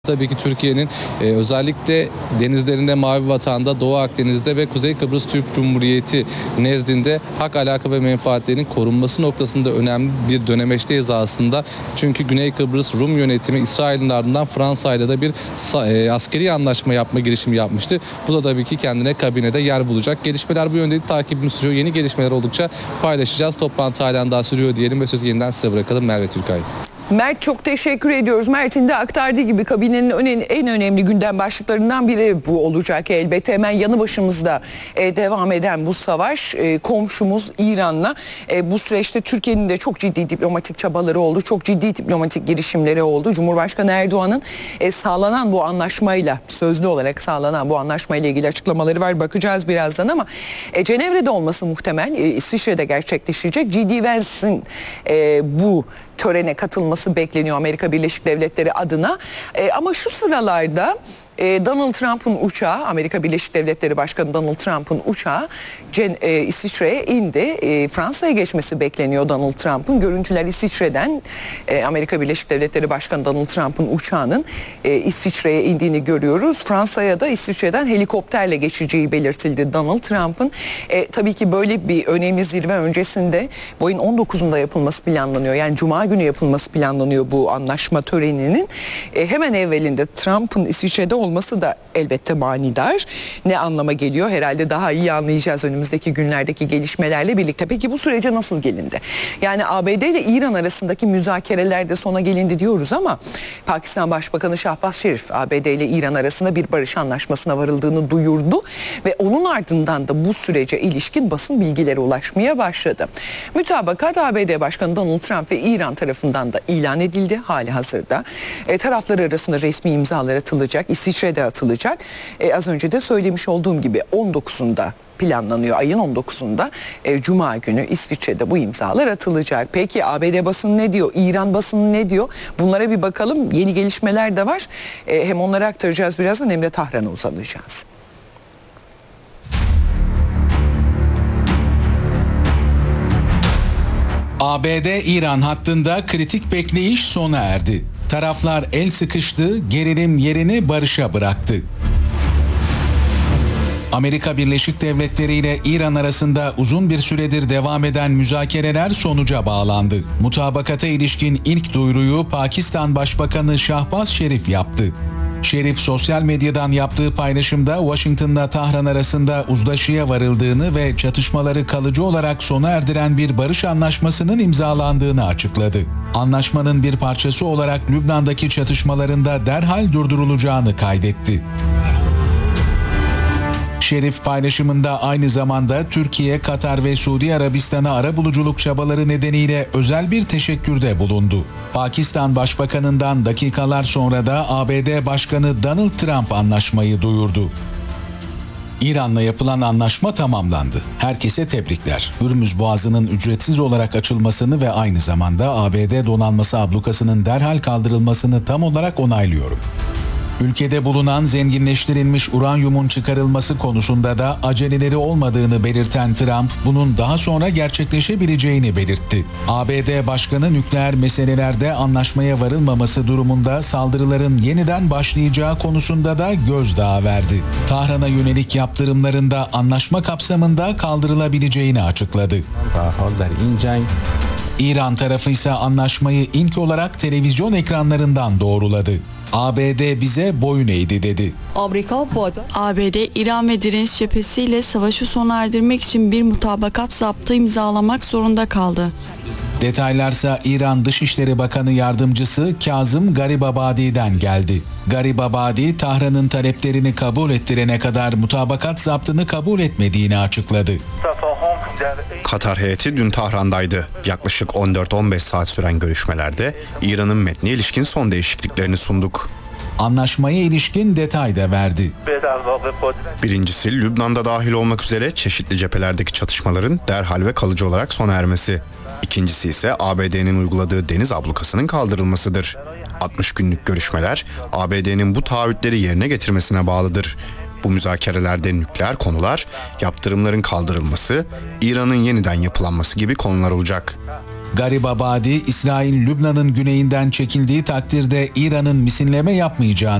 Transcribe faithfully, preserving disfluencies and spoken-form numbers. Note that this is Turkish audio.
Tabii ki Türkiye'nin e, özellikle denizlerinde, Mavi Vatan'da, Doğu Akdeniz'de ve Kuzey Kıbrıs Türk Cumhuriyeti nezdinde hak, alaka ve menfaatlerinin korunması noktasında önemli bir dönemeçteyiz aslında. Çünkü Güney Kıbrıs Rum yönetimi İsrail'in ardından Fransa'yla da bir e, askeri anlaşma yapma girişimi yapmıştı. Bu da tabii ki kendine kabinede yer bulacak. Gelişmeler bu yönde takibimiz sürüyor. Yeni gelişmeler oldukça paylaşacağız. Toplantı halen daha sürüyor diyelim ve sözü yeniden size bırakalım. Merve Türkay. Mert, çok teşekkür ediyoruz. Mert'in de aktardığı gibi kabinenin en önemli gündem başlıklarından biri bu olacak elbette. Hemen yanı başımızda e, devam eden bu savaş, e, komşumuz İran'la e, bu süreçte Türkiye'nin de çok ciddi diplomatik çabaları oldu. Çok ciddi diplomatik girişimleri oldu. Cumhurbaşkanı Erdoğan'ın e, sağlanan bu anlaşmayla, sözlü olarak sağlanan bu anlaşmayla ilgili açıklamaları var. Bakacağız birazdan ama e, Cenevre'de olması muhtemel. E, İsviçre'de gerçekleşecek. J D Vance'in e, bu törene katılması bekleniyor Amerika Birleşik Devletleri adına. E, ama şu sıralarda e, Donald Trump'ın uçağı, Amerika Birleşik Devletleri Başkanı Donald Trump'ın uçağı Cen, e, İsviçre'ye indi. E, Fransa'ya geçmesi bekleniyor Donald Trump'ın. Görüntüler İsviçre'den, e, Amerika Birleşik Devletleri Başkanı Donald Trump'ın uçağının e, İsviçre'ye indiğini görüyoruz. Fransa'ya da İsviçre'den helikopterle geçeceği belirtildi Donald Trump'ın. E, tabii ki böyle bir önemli zirve öncesinde bu ayın on dokuzunda yapılması planlanıyor. Yani Cuma günü yapılması planlanıyor bu anlaşma töreninin. E, hemen evvelinde Trump'ın İsviçre'de olması da elbette manidar. Ne anlama geliyor? Herhalde daha iyi anlayacağız önümüzdeki günlerdeki gelişmelerle birlikte. Peki bu sürece nasıl gelindi? Yani A B D ile İran arasındaki müzakerelerde sona gelindi diyoruz ama Pakistan Başbakanı Şahbaz Şerif A B D ile İran arasında bir barış anlaşmasına varıldığını duyurdu ve onun ardından da bu sürece ilişkin basın bilgileri ulaşmaya başladı. Mütabakat A B D Başkanı Donald Trump ve İran tarafından da ilan edildi hali hazırda. E, taraflar arasında resmi imzalar atılacak, İsviçre'de atılacak. E, az önce de söylemiş olduğum gibi on dokuzunda planlanıyor, ayın on dokuzunda e, Cuma günü İsviçre'de bu imzalar atılacak. Peki A B D basını ne diyor? İran basını ne diyor? Bunlara bir bakalım. Yeni gelişmeler de var. E, hem onları aktaracağız birazdan hem de Tahran'a uzanacağız. A B D-İran hattında kritik bekleyiş sona erdi. Taraflar el sıkıştı, gerilim yerini barışa bıraktı. Amerika Birleşik Devletleri ile İran arasında uzun bir süredir devam eden müzakereler sonuca bağlandı. Mutabakata ilişkin ilk duyuruyu Pakistan Başbakanı Şahbaz Şerif yaptı. Şerif sosyal medyadan yaptığı paylaşımda Washington'la Tahran arasında uzlaşıya varıldığını ve çatışmaları kalıcı olarak sona erdiren bir barış anlaşmasının imzalandığını açıkladı. Anlaşmanın bir parçası olarak Lübnan'daki çatışmaların da derhal durdurulacağını kaydetti. Şerif paylaşımında aynı zamanda Türkiye, Katar ve Suudi Arabistan'a arabuluculuk çabaları nedeniyle özel bir teşekkürde bulundu. Pakistan Başbakanı'ndan dakikalar sonra da A B D Başkanı Donald Trump anlaşmayı duyurdu. İran'la yapılan anlaşma tamamlandı. Herkese tebrikler. Hürmüz Boğazı'nın ücretsiz olarak açılmasını ve aynı zamanda A B D donanması ablukasının derhal kaldırılmasını tam olarak onaylıyorum. Ülkede bulunan zenginleştirilmiş uranyumun çıkarılması konusunda da aceleleri olmadığını belirten Trump, bunun daha sonra gerçekleşebileceğini belirtti. A B D Başkanı nükleer meselelerde anlaşmaya varılmaması durumunda saldırıların yeniden başlayacağı konusunda da gözdağı verdi. Tahran'a yönelik yaptırımların da anlaşma kapsamında kaldırılabileceğini açıkladı. İran tarafı ise anlaşmayı ilk olarak televizyon ekranlarından doğruladı. A B D bize boyun eğdi dedi. A B D, İran ve direniş cephesiyle savaşı sona erdirmek için bir mutabakat zaptı imzalamak zorunda kaldı. Detaylarsa İran Dışişleri Bakanı Yardımcısı Kazım Garibabadi'den geldi. Garibabadi, Tahran'ın taleplerini kabul ettirene kadar mutabakat zaptını kabul etmediğini açıkladı. Katar heyeti dün Tahran'daydı. Yaklaşık on dört on beş saat süren görüşmelerde İran'ın metne ilişkin son değişikliklerini sunduk. Anlaşmaya ilişkin detay da verdi. Birincisi, Lübnan'da dahil olmak üzere çeşitli cephelerdeki çatışmaların derhal ve kalıcı olarak sona ermesi. İkincisi ise A B D'nin uyguladığı deniz ablukasının kaldırılmasıdır. altmış günlük görüşmeler A B D'nin bu taahhütleri yerine getirmesine bağlıdır. Bu müzakerelerde nükleer konular, yaptırımların kaldırılması, İran'ın yeniden yapılanması gibi konular olacak. Garibabadi, İsrail Lübnan'ın güneyinden çekildiği takdirde İran'ın misilleme yapmayacağını